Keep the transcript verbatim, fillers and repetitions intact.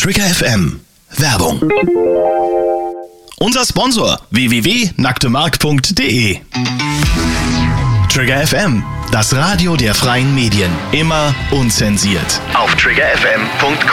Trigger F M. Werbung. Unser Sponsor w w w punkt nacktemark punkt de. Trigger F M, das Radio der freien Medien. Immer unzensiert. Auf trigger f m punkt com.